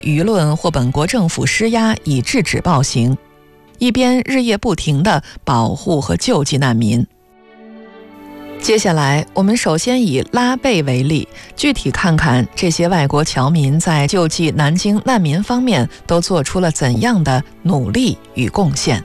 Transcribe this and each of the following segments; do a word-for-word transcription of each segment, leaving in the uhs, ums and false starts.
舆论或本国政府施压以制止暴行，一边日夜不停地保护和救济难民。接下来，我们首先以拉贝为例，具体看看这些外国侨民在救济南京难民方面都做出了怎样的努力与贡献。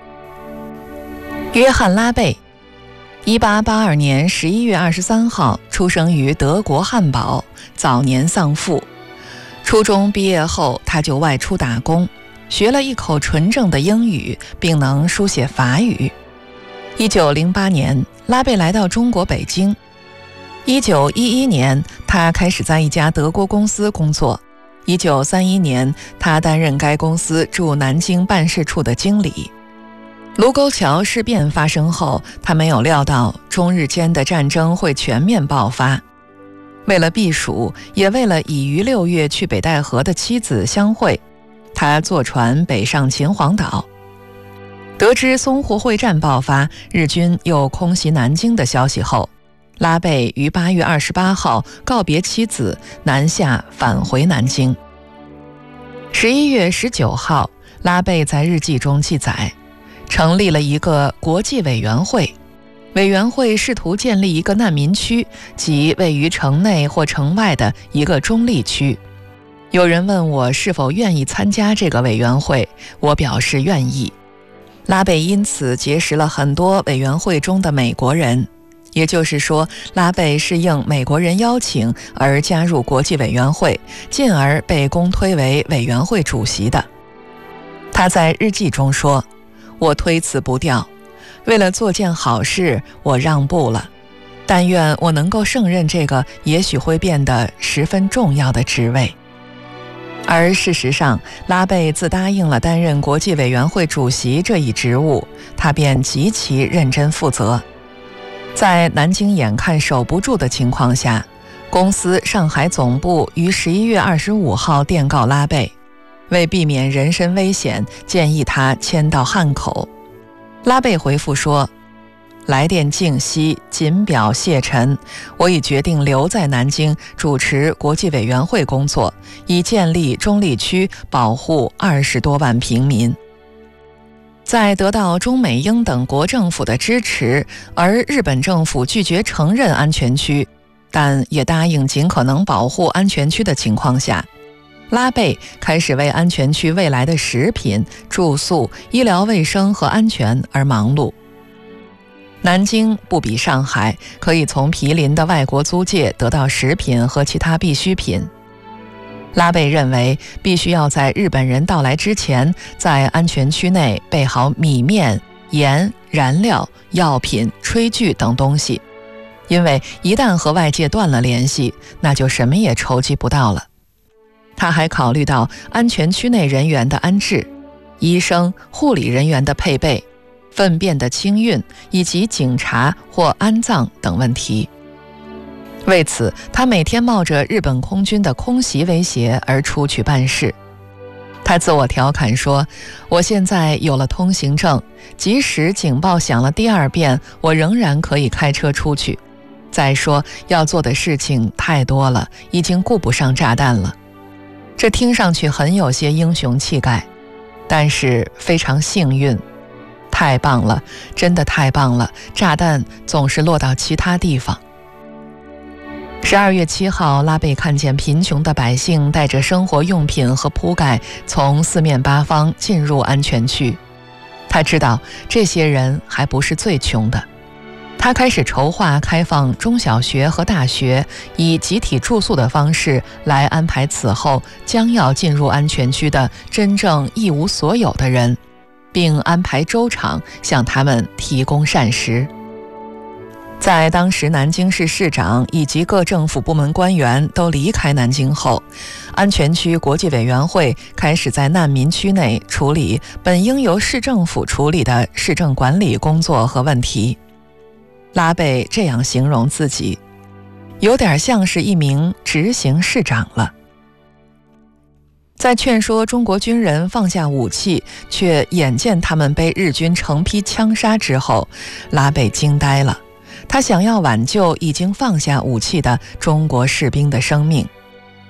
约翰·拉贝，一八八二年十一月二十三号出生于德国汉堡，早年丧父。初中毕业后，他就外出打工，学了一口纯正的英语，并能书写法语。一九零八年，拉贝来到中国北京。一九一一年，他开始在一家德国公司工作。一九三一年，他担任该公司驻南京办事处的经理。卢沟桥事变发生后，他没有料到中日间的战争会全面爆发。为了避暑，也为了已于六月去北戴河的妻子相会，他坐船北上秦皇岛。得知淞沪会战爆发，日军又空袭南京的消息后，拉贝于八月二十八号告别妻子，南下返回南京。十一月十九号，拉贝在日记中记载，成立了一个国际委员会，委员会试图建立一个难民区，即位于城内或城外的一个中立区。有人问我是否愿意参加这个委员会，我表示愿意。拉贝因此结识了很多委员会中的美国人，也就是说，拉贝是应美国人邀请而加入国际委员会，进而被公推为委员会主席的。他在日记中说，我推辞不掉，为了做件好事，我让步了，但愿我能够胜任这个也许会变得十分重要的职位。而事实上，拉贝自答应了担任国际委员会主席这一职务，他便极其认真负责。在南京眼看守不住的情况下，公司上海总部于十一月二十五号电告拉贝，为避免人身危险，建议他迁到汉口。拉贝回复说，来电敬息，谨表谢忱，我已决定留在南京主持国际委员会工作，以建立中立区，保护二十多万平民。在得到中美英等国政府的支持，而日本政府拒绝承认安全区，但也答应尽可能保护安全区的情况下，拉贝开始为安全区未来的食品、住宿、医疗卫生和安全而忙碌。南京不比上海，可以从毗邻的外国租界得到食品和其他必需品。拉贝认为，必须要在日本人到来之前，在安全区内备好米面、盐、燃料、药品、炊具等东西，因为一旦和外界断了联系，那就什么也筹集不到了。他还考虑到安全区内人员的安置、医生、护理人员的配备、粪便的清运以及警察或安葬等问题。为此，他每天冒着日本空军的空袭威胁而出去办事。他自我调侃说，我现在有了通行证，即使警报响了第二遍，我仍然可以开车出去。再说，要做的事情太多了，已经顾不上炸弹了。这听上去很有些英雄气概，但是非常幸运。太棒了，真的太棒了，炸弹总是落到其他地方。十二月七号，拉贝看见贫穷的百姓带着生活用品和铺盖从四面八方进入安全区。他知道这些人还不是最穷的。他开始筹划开放中小学和大学，以集体住宿的方式来安排此后将要进入安全区的真正一无所有的人，并安排粥厂向他们提供膳食。在当时南京市市长以及各政府部门官员都离开南京后，安全区国际委员会开始在难民区内处理本应由市政府处理的市政管理工作和问题。拉贝这样形容自己，有点像是一名执行市长了。在劝说中国军人放下武器，却眼见他们被日军成批枪杀之后，拉贝惊呆了。他想要挽救已经放下武器的中国士兵的生命。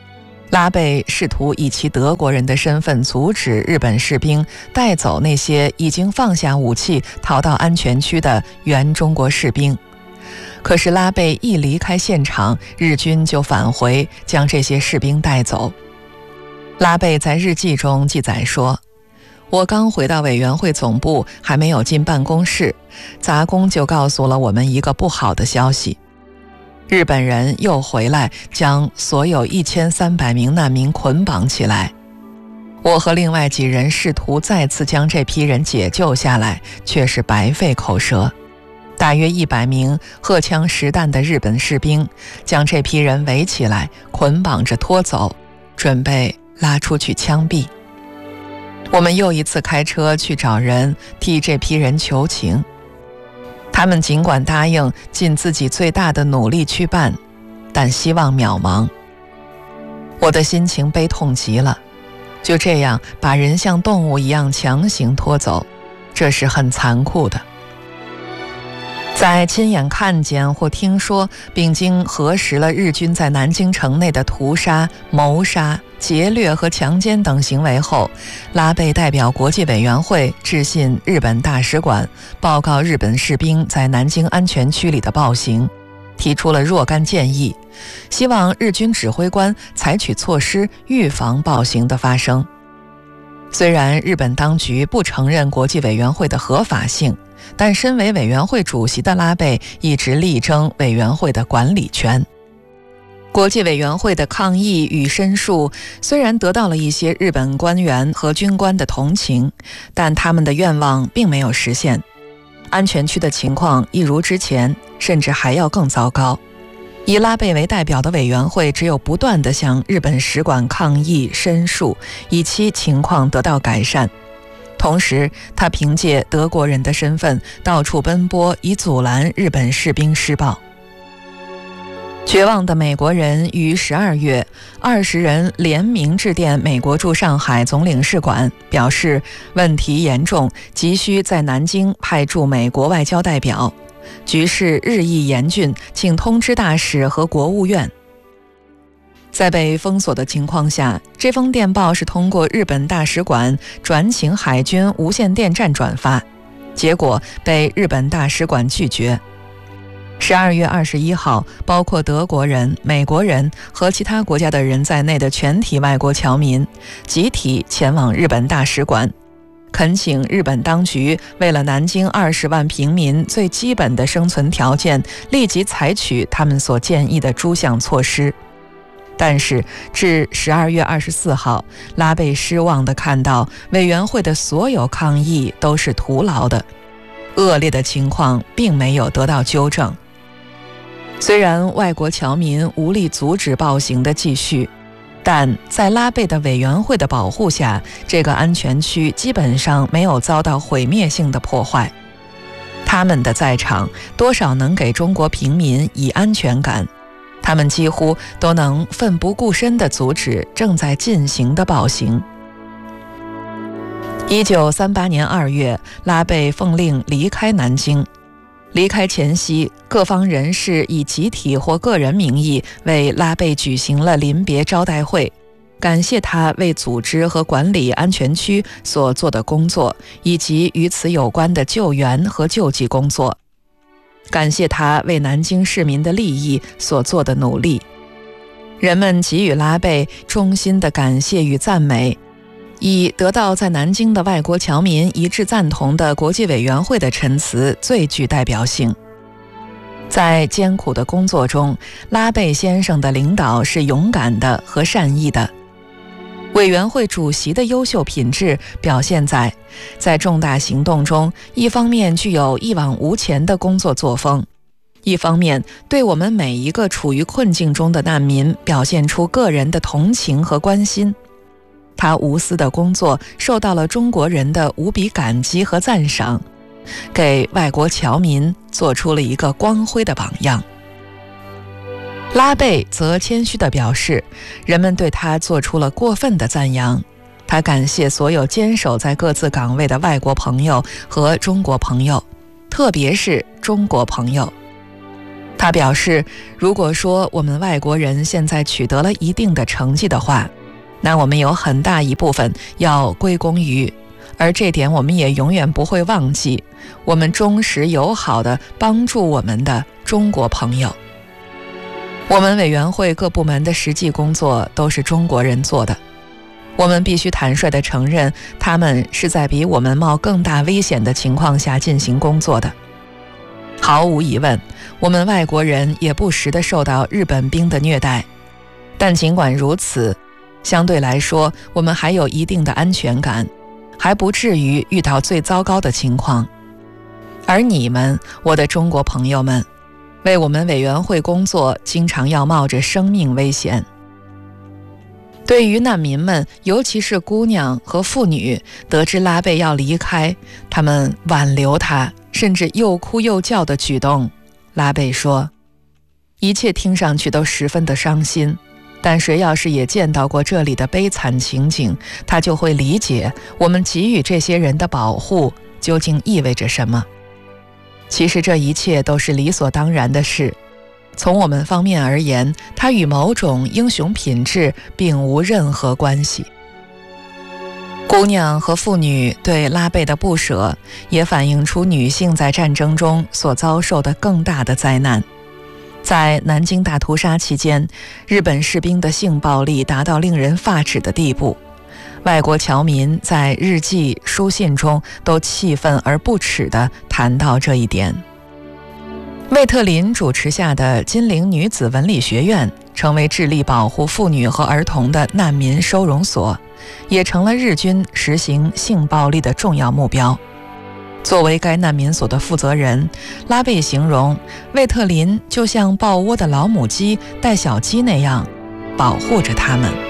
拉贝试图以其德国人的身份阻止日本士兵带走那些已经放下武器逃到安全区的原中国士兵。可是拉贝一离开现场，日军就返回将这些士兵带走。拉贝在日记中记载说，我刚回到委员会总部，还没有进办公室，杂工就告诉了我们一个不好的消息。日本人又回来，将所有一千三百名难民捆绑起来。我和另外几人试图再次将这批人解救下来，却是白费口舌。大约一百名荷枪实弹的日本士兵将这批人围起来，捆绑着拖走，准备拉出去枪毙。我们又一次开车去找人替这批人求情，他们尽管答应尽自己最大的努力去办，但希望渺茫。我的心情悲痛极了，就这样把人像动物一样强行拖走，这是很残酷的。在亲眼看见或听说并经核实了日军在南京城内的屠杀、谋杀、劫掠和强奸等行为后，拉贝代表国际委员会致信日本大使馆，报告日本士兵在南京安全区里的暴行，提出了若干建议，希望日军指挥官采取措施预防暴行的发生。虽然日本当局不承认国际委员会的合法性，但身为委员会主席的拉贝一直力争委员会的管理权。国际委员会的抗议与申诉虽然得到了一些日本官员和军官的同情，但他们的愿望并没有实现。安全区的情况一如之前，甚至还要更糟糕。以拉贝为代表的委员会只有不断地向日本使馆抗议申诉，以期情况得到改善。同时，他凭借德国人的身份到处奔波，以阻拦日本士兵施暴。绝望的美国人于十二月，二十人联名致电美国驻上海总领事馆，表示问题严重，急需在南京派驻美国外交代表。局势日益严峻，请通知大使和国务院。在被封锁的情况下，这封电报是通过日本大使馆转请海军无线电站转发，结果被日本大使馆拒绝。十二月二十一号，包括德国人、美国人和其他国家的人在内的全体外国侨民集体前往日本大使馆，恳请日本当局为了南京二十万平民最基本的生存条件，立即采取他们所建议的诸项措施。但是至十二月二十四号，拉贝失望地看到委员会的所有抗议都是徒劳的，恶劣的情况并没有得到纠正。虽然外国侨民无力阻止暴行的继续，但在拉贝的委员会的保护下，这个安全区基本上没有遭到毁灭性的破坏。他们的在场多少能给中国平民以安全感，他们几乎都能奋不顾身地阻止正在进行的暴行。一九三八年二月，拉贝奉令离开南京。离开前夕，各方人士以集体或个人名义为拉贝举行了临别招待会，感谢他为组织和管理安全区所做的工作，以及与此有关的救援和救济工作，感谢他为南京市民的利益所做的努力。人们给予拉贝衷心的感谢与赞美，以得到在南京的外国侨民一致赞同的国际委员会的陈词最具代表性。在艰苦的工作中，拉贝先生的领导是勇敢的和善意的。委员会主席的优秀品质表现在，在重大行动中，一方面具有一往无前的工作作风，一方面对我们每一个处于困境中的难民表现出个人的同情和关心。他无私的工作受到了中国人的无比感激和赞赏，给外国侨民做出了一个光辉的榜样。拉贝则谦虚地表示，人们对他做出了过分的赞扬。他感谢所有坚守在各自岗位的外国朋友和中国朋友，特别是中国朋友。 他表示，如果说我们外国人现在取得了一定的成绩的话，那我们有很大一部分要归功于，而这点我们也永远不会忘记，我们忠实友好地帮助我们的中国朋友。我们委员会各部门的实际工作都是中国人做的，我们必须坦率地承认，他们是在比我们冒更大危险的情况下进行工作的。毫无疑问，我们外国人也不时地受到日本兵的虐待，但尽管如此，相对来说，我们还有一定的安全感，还不至于遇到最糟糕的情况。而你们，我的中国朋友们，为我们委员会工作，经常要冒着生命危险。对于难民们，尤其是姑娘和妇女，得知拉贝要离开，他们挽留他，甚至又哭又叫的举动，拉贝说，一切听上去都十分的伤心，但谁要是也见到过这里的悲惨情景，他就会理解我们给予这些人的保护究竟意味着什么。其实这一切都是理所当然的事，从我们方面而言，它与某种英雄品质并无任何关系。姑娘和妇女对拉贝的不舍，也反映出女性在战争中所遭受的更大的灾难。在南京大屠杀期间，日本士兵的性暴力达到令人发指的地步，外国侨民在日记、书信中都气愤而不耻地谈到这一点。魏特林主持下的金陵女子文理学院成为致力保护妇女和儿童的难民收容所，也成了日军实行性暴力的重要目标。作为该难民所的负责人，拉贝形容魏特林就像抱窝的老母鸡带小鸡那样保护着他们。